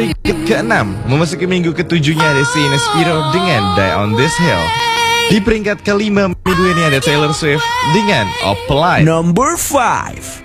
peringkat ke-6. Memasuki minggu ke-7-nya ada Sina Spiro dengan Die on This Hill. Di peringkat ke-5 minggu ini ada Taylor Swift dengan Apply. Number 5.